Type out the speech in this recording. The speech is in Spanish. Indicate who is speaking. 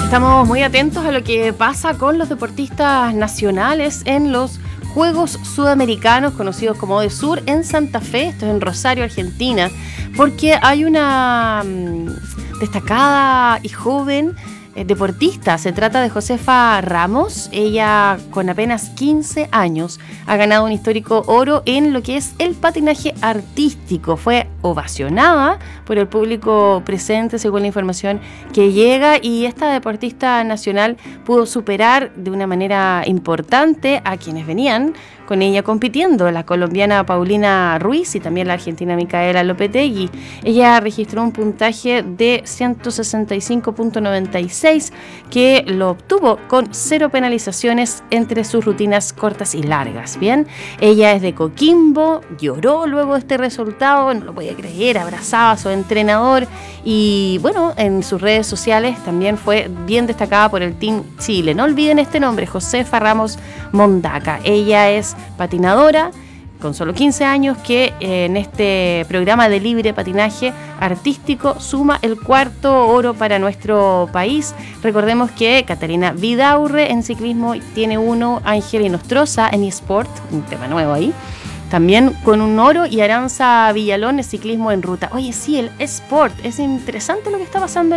Speaker 1: Estamos muy atentos a lo que pasa con los deportistas nacionales en los Juegos Sudamericanos, conocidos como ODESUR, en Santa Fe, esto es en Rosario, Argentina, porque hay una destacada y joven deportista. Se trata de Josefa Ramos. Ella, con apenas 15 años, ha ganado un histórico oro en lo que es el patinaje artístico. Fue ovacionada por el público presente, según la información que llega, y esta deportista nacional pudo superar de una manera importante a quienes venían con ella compitiendo, la colombiana Paulina Ruiz y también la argentina Micaela Lopetegui. Ella registró un puntaje de 165.96 que lo obtuvo con 0 penalizaciones entre sus rutinas cortas y largas. Bien, ella es de Coquimbo, lloró luego de este resultado, no lo podía creer, abrazaba a su entrenador y bueno, en sus redes sociales también fue bien destacada por el Team Chile. No olviden este nombre, Josefa Ramos Mondaca. Ella es patinadora con solo 15 años que en este programa de libre patinaje artístico suma el 4º oro para nuestro país. Recordemos que Catalina Vidaurre en ciclismo tiene 1, Ángel Inostroza en eSport, un tema nuevo ahí, también con un oro, y Aranza Villalón en ciclismo en ruta. Oye, sí, el eSport, es interesante lo que está pasando ahí.